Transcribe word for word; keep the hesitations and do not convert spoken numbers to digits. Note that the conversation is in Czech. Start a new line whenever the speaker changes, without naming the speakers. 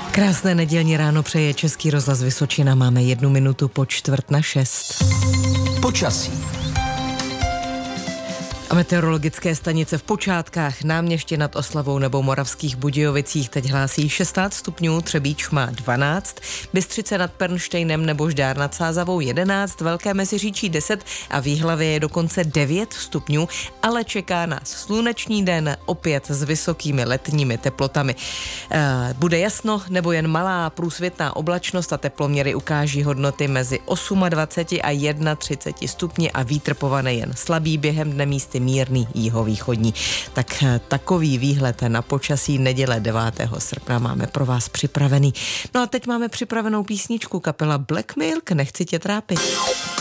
Krásné nedělní ráno přeje Český rozhlas Vysočina. Máme jednu minutu po čtvrt na šest.
Počasí.
A meteorologické stanice v Počátkách, Náměště nad Oslavou nebo Moravských Budějovicích teď hlásí šestnáct stupňů, Třebíč má dvanáct, Bystřice nad Pernštejnem nebo Žďár nad Sázavou jedenáct, Velké Meziříčí deset a v Jihlavě je dokonce devět stupňů, ale čeká nás slunečný den, opět s vysokými letními teplotami. Bude jasno nebo jen malá průsvitná oblačnost a teploměry ukáží hodnoty mezi dvacet osm a třicet jedna stupni a vítr povane jen slabý, během dne místy mírný jihovýchodní. Tak takový výhled na počasí neděle devátého srpna máme pro vás připravený. No a teď máme připravenou písničku kapela Black Milk, Nechci tě trápit.